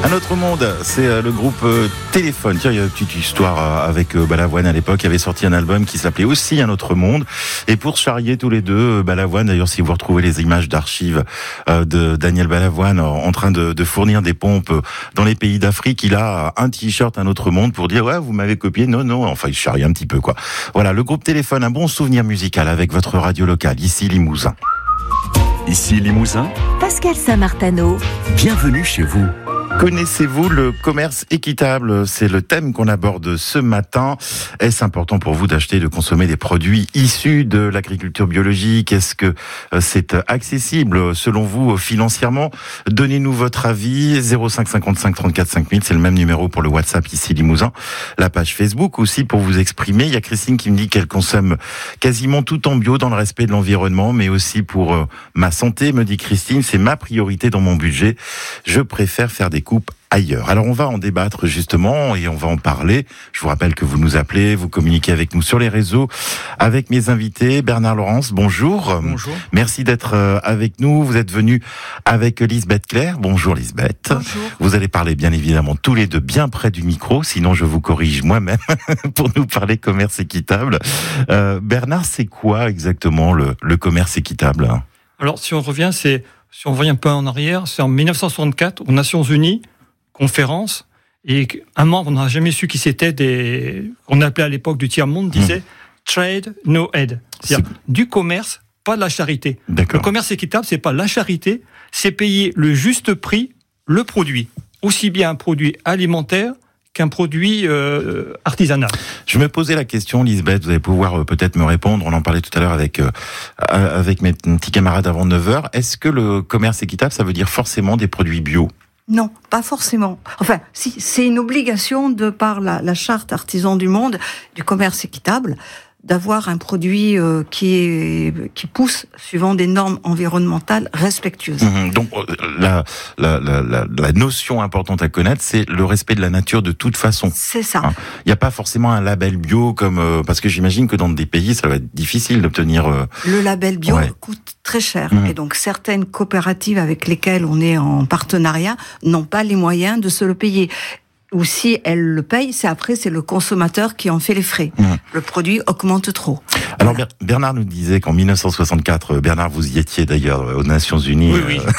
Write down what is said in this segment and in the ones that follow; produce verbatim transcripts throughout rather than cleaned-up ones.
Un autre monde, c'est le groupe Téléphone. Tiens, il y a une petite histoire avec Balavoine à l'époque. Il avait sorti un album qui s'appelait aussi Un autre monde. Et pour se charrier tous les deux, Balavoine, d'ailleurs, si vous retrouvez les images d'archives de Daniel Balavoine en train de, de fournir des pompes dans les pays d'Afrique, il a un t-shirt Un autre monde pour dire ouais, vous m'avez copié. Non, non. Enfin, il se charrie un petit peu, quoi. Voilà, le groupe Téléphone, un bon souvenir musical avec votre radio locale, ici Limousin. Ici Limousin, Pascal Saint-Martano. Bienvenue chez vous. Connaissez-vous le commerce équitable ? C'est le thème qu'on aborde ce matin. Est-ce important pour vous d'acheter et de consommer des produits issus de l'agriculture biologique ? Est-ce que c'est accessible selon vous financièrement ? Donnez-nous votre avis. zéro cinq cinquante-cinq trente-quatre cinq mille, c'est le même numéro pour le WhatsApp ici Limousin. La page Facebook aussi pour vous exprimer. Il y a Christine qui me dit qu'elle consomme quasiment tout en bio dans le respect de l'environnement, mais aussi pour ma santé, me dit Christine. C'est ma priorité dans mon budget. Je préfère faire des coupe ailleurs. Alors on va en débattre justement et on va en parler. Je vous rappelle que vous nous appelez, vous communiquez avec nous sur les réseaux avec mes invités. Bernard Laurence, bonjour. Bonjour. Merci d'être avec nous. Vous êtes venu avec Lisbeth Claire. Bonjour Lisbeth. Bonjour. Vous allez parler bien évidemment tous les deux bien près du micro, sinon je vous corrige moi-même pour nous parler commerce équitable. Euh, Bernard, c'est quoi exactement le, le commerce équitable ? Alors si on revient, c'est Si on revient un peu en arrière, c'est en dix-neuf cent soixante-quatre, aux Nations Unies, conférence, et un membre, on n'a jamais su qui c'était, des, qu'on appelait à l'époque du tiers-monde, disait mmh. « Trade, no aid ». C'est-à-dire c'est... du commerce, pas de la charité. D'accord. Le commerce équitable, c'est pas la charité, c'est payer le juste prix, le produit. Aussi bien un produit alimentaire qu'un produit euh, artisanal. Je me posais la question, Lisbeth, vous allez pouvoir euh, peut-être me répondre, on en parlait tout à l'heure avec, euh, avec mes petits camarades avant neuf heures. Est-ce que le commerce équitable, ça veut dire forcément des produits bio ? Non, pas forcément. Enfin, si, c'est une obligation de par la, la charte Artisans du Monde du commerce équitable d'avoir un produit euh, qui est, qui pousse suivant des normes environnementales respectueuses. Mmh, donc la, la, la, la, la notion importante à connaître, c'est le respect de la nature de toute façon. C'est ça. Il hein, n'y a pas forcément un label bio comme euh, parce que j'imagine que dans des pays, ça va être difficile d'obtenir. Euh... Le label bio ouais. coûte très cher mmh. et donc certaines coopératives avec lesquelles on est en partenariat n'ont pas les moyens de se le payer. Ou si elle le paye, c'est après, c'est le consommateur qui en fait les frais. Mmh. Le produit augmente trop. Alors voilà. Bernard nous disait qu'en dix-neuf cent soixante-quatre, Bernard, vous y étiez d'ailleurs aux Nations Unies. Oui, oui.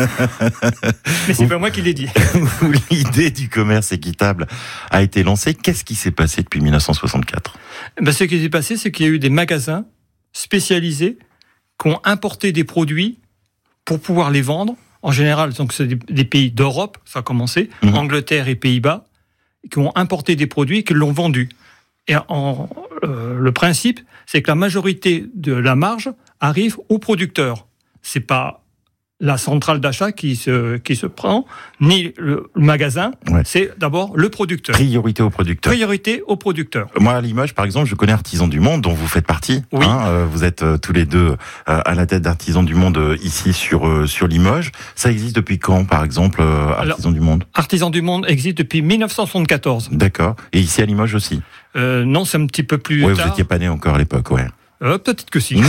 Mais c'est pas moi qui l'ai dit. L'idée du commerce équitable a été lancée. Qu'est-ce qui s'est passé depuis dix-neuf cent soixante-quatre ? Ben, ce qui s'est passé, c'est qu'il y a eu des magasins spécialisés qui ont importé des produits pour pouvoir les vendre. En général, donc c'est des pays d'Europe, ça a commencé, mmh. Angleterre et Pays-Bas, qui ont importé des produits et qui l'ont vendu. Et en, euh, le principe, c'est que la majorité de la marge arrive aux producteurs. C'est pas la centrale d'achat qui se, qui se prend, ni le magasin, ouais. C'est d'abord le producteur. Priorité au producteur. Priorité au producteur. Moi, à Limoges, par exemple, je connais Artisans du Monde, dont vous faites partie. Oui. Hein, euh, vous êtes euh, tous les deux euh, à la tête d'Artisans du Monde euh, ici sur, euh, sur Limoges. Ça existe depuis quand, par exemple, euh, Artisans Alors, du Monde ? Artisans du Monde existe depuis dix-neuf cent soixante-quatorze. D'accord. Et ici à Limoges aussi ? euh, Non, c'est un petit peu plus ouais, tard. Vous n'étiez pas né encore à l'époque, ouais. Euh, peut-être que si.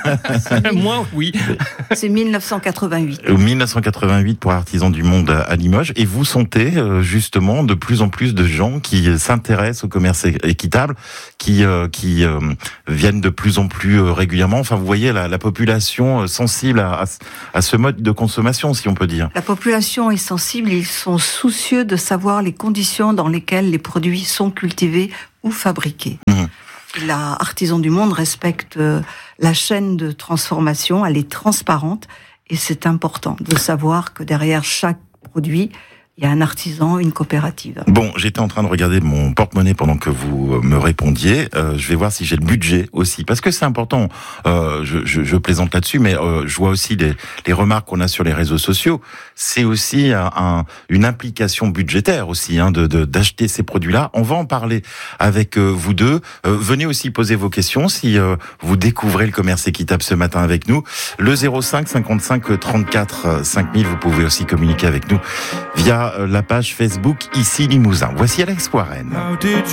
Moi, oui. C'est dix-neuf cent quatre-vingt-huit. dix-neuf cent quatre-vingt-huit pour Artisans du Monde à Limoges. Et vous sentez justement de plus en plus de gens qui s'intéressent au commerce équitable, qui euh, qui euh, viennent de plus en plus régulièrement. Enfin, vous voyez la, la population sensible à, à, à ce mode de consommation, si on peut dire. La population est sensible. Ils sont soucieux de savoir les conditions dans lesquelles les produits sont cultivés ou fabriqués. Mmh. La Artisans du Monde respecte la chaîne de transformation, elle est transparente et c'est important de savoir que derrière chaque produit, il y a un artisan, une coopérative. Bon, j'étais en train de regarder mon porte-monnaie pendant que vous me répondiez. Euh, je vais voir si j'ai le budget aussi, parce que c'est important. Euh, je, je, je plaisante là-dessus, mais euh, je vois aussi les, les remarques qu'on a sur les réseaux sociaux. C'est aussi un, un, une implication budgétaire aussi, hein, de, de d'acheter ces produits-là. On va en parler avec euh, vous deux. Euh, venez aussi poser vos questions si euh, vous découvrez le commerce équitable ce matin avec nous. Le zéro cinq cinquante-cinq trente-quatre cinq mille. Vous pouvez aussi communiquer avec nous via la page Facebook ici Limousin. Voici Alex Warren.